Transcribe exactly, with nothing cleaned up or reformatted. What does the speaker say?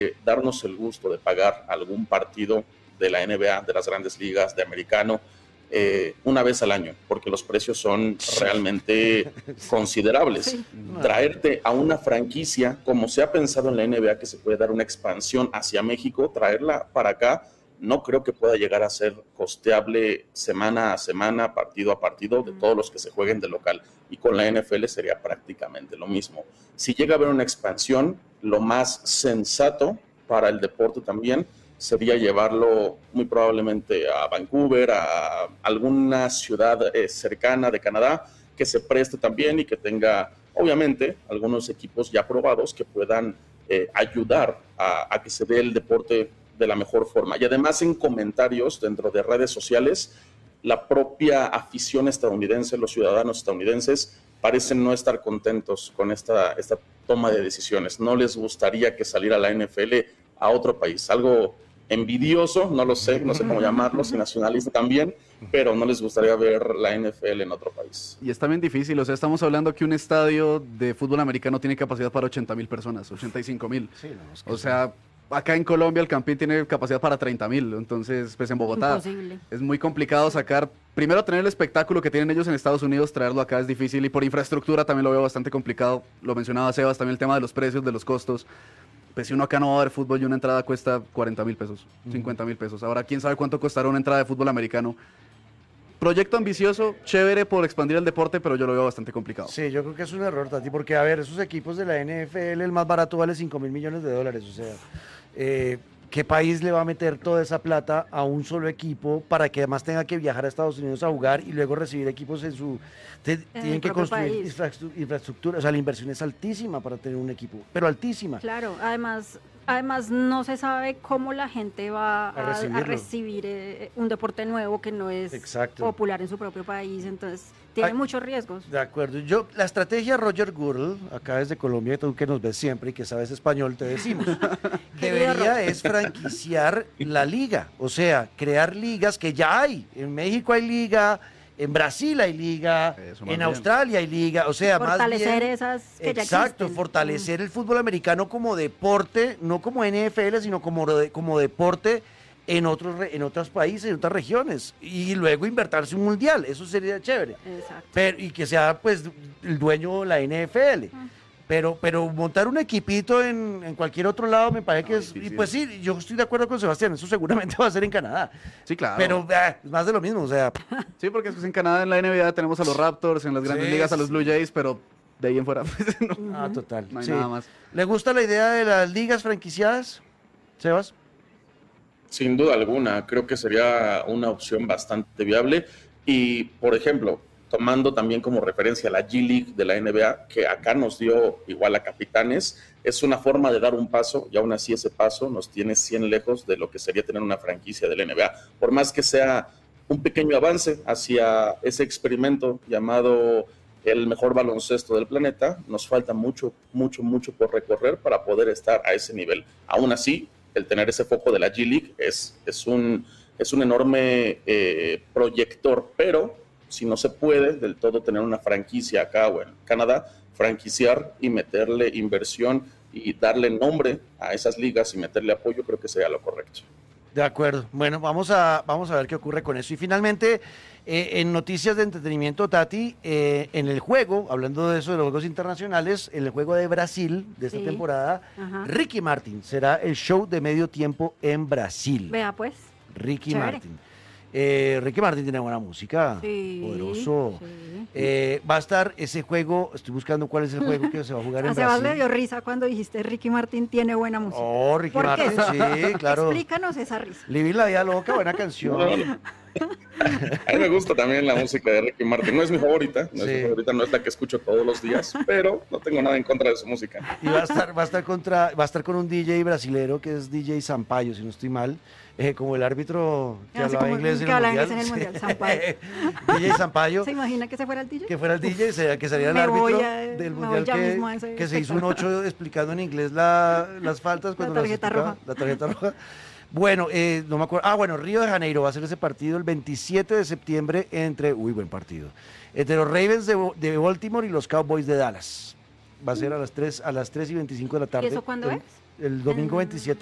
darnos el gusto de pagar algún partido de la N B A, de las grandes ligas, de americano, eh, una vez al año, porque los precios son realmente considerables. Sí. Traerte a una franquicia, como se ha pensado en la N B A, que se puede dar una expansión hacia México, traerla para acá, no creo que pueda llegar a ser costeable semana a semana, partido a partido, de todos los que se jueguen de local. Y con la N F L sería prácticamente lo mismo. Si llega a haber una expansión, lo más sensato para el deporte también sería llevarlo muy probablemente a Vancouver, a alguna ciudad eh, cercana de Canadá, que se preste también y que tenga, obviamente, algunos equipos ya probados que puedan eh, ayudar a, a que se dé el deporte de la mejor forma. Y además, en comentarios dentro de redes sociales, la propia afición estadounidense, los ciudadanos estadounidenses, parecen no estar contentos con esta, esta toma de decisiones. No les gustaría que saliera la N F L a otro país. Algo envidioso, no lo sé, no sé cómo llamarlo, si nacionalista también, pero no les gustaría ver la N F L en otro país. Y es también difícil, o sea, estamos hablando que un estadio de fútbol americano tiene capacidad para ochenta mil personas, ochenta y cinco mil. Sí, no, es que o sea, acá en Colombia el Campín tiene capacidad para treinta mil, entonces, pues en Bogotá imposible. Es muy complicado sacar, primero tener el espectáculo que tienen ellos en Estados Unidos, traerlo acá es difícil, y por infraestructura también lo veo bastante complicado, lo mencionaba Sebas, también el tema de los precios, de los costos. Pues si uno acá no va a ver fútbol y una entrada cuesta cuarenta mil pesos, cincuenta mil pesos. Ahora, ¿quién sabe cuánto costará una entrada de fútbol americano? Proyecto ambicioso, chévere por expandir el deporte, pero yo lo veo bastante complicado. Sí, yo creo que es un error, Tati, porque a ver, esos equipos de la N F L, el más barato vale cinco mil millones de dólares, o sea, eh, ¿qué país le va a meter toda esa plata a un solo equipo para que además tenga que viajar a Estados Unidos a jugar y luego recibir equipos en su... Te, tienen que construir infraestru infraestructura, o sea, la inversión es altísima para tener un equipo, pero altísima. Claro, además... Además, no se sabe cómo la gente va a, a recibir eh, un deporte nuevo que no es Exacto. popular en su propio país, entonces tiene Ay, muchos riesgos. De acuerdo. Yo, la estrategia Roger Goodell, acá desde Colombia, tú que nos ves siempre y que sabes español, te decimos, debería es franquiciar la liga, o sea, crear ligas que ya hay. En México hay liga, en Brasil hay liga, en bien. Australia hay liga, o sea, fortalecer más bien, esas que exacto, ya existen. fortalecer mm. el fútbol americano como deporte, no como N F L, sino como, como deporte en otros en otros países, en otras regiones, y luego invertirse un mundial, eso sería chévere. Exacto. Pero, y que sea pues el dueño de la N F L. Mm. Pero, pero montar un equipito en, en cualquier otro lado me parece no, que es... Difícil. Y pues sí, yo estoy de acuerdo con Sebastián, eso seguramente va a ser en Canadá. Sí, claro. Pero eh, es más de lo mismo, o sea... Sí, porque es que en Canadá, en la N B A, tenemos a los Raptors, en las grandes sí, ligas a los Blue Jays, pero de ahí en fuera pues, no, ah, total. no hay sí. nada más. ¿Le gusta la idea de las ligas franquiciadas, Sebas? Sin duda alguna, creo que sería una opción bastante viable. Y, por ejemplo... tomando también como referencia la G League de la N B A, que acá nos dio igual a Capitanes, es una forma de dar un paso, y aún así ese paso nos tiene cien lejos de lo que sería tener una franquicia de la N B A. Por más que sea un pequeño avance hacia ese experimento llamado el mejor baloncesto del planeta, nos falta mucho, mucho, mucho por recorrer para poder estar a ese nivel. Aún así, el tener ese foco de la G League es, es, un, es un enorme eh, proyector, pero... si no se puede del todo tener una franquicia acá o en Canadá, franquiciar y meterle inversión y darle nombre a esas ligas y meterle apoyo, creo que sería lo correcto. De acuerdo. Bueno, vamos a, vamos a ver qué ocurre con eso. Y finalmente, eh, en noticias de entretenimiento, Tati, eh, en el juego, hablando de eso, de los juegos internacionales, en el juego de Brasil de esta sí. temporada, Ajá. Ricky Martin será el show de medio tiempo en Brasil. Vea pues. Ricky Chévere. Martin. Eh, Ricky Martin tiene buena música, sí, poderoso. Sí. Eh, va a estar ese juego, estoy buscando cuál es el juego que se va a jugar en a Brasil. Sebas le dio risa cuando dijiste Ricky Martin tiene buena música. Oh, Ricky ¿Por Martin, qué? Sí, claro. Explícanos esa risa. Living la vida loca, buena canción. No, a mí me gusta también la música de Ricky Martin. No es mi favorita, no, sí. es mi favorita, no es la que escucho todos los días, pero no tengo nada en contra de su música. Y va a estar, va a estar contra, va a estar con un D J brasilero que es D J Sampaio, si no estoy mal. Eh, como el árbitro que hablaba inglés en el mundial. En el mundial Sampaio. D J Sampaio. ¿Se imagina que se fuera el D J? Que fuera el D J, que sería el me árbitro a, del mundial que, que se hizo un ocho explicando en inglés la, las faltas. Cuando la tarjeta roja. La tarjeta roja. Bueno, eh, no me acuerdo. Ah, bueno, Río de Janeiro va a ser ese partido el veintisiete de septiembre entre, uy, buen partido, entre los Ravens de, de Baltimore y los Cowboys de Dallas. Va a ser a las tres, a las tres y veinticinco de la tarde. ¿Y eso cuándo el, es? el domingo veintisiete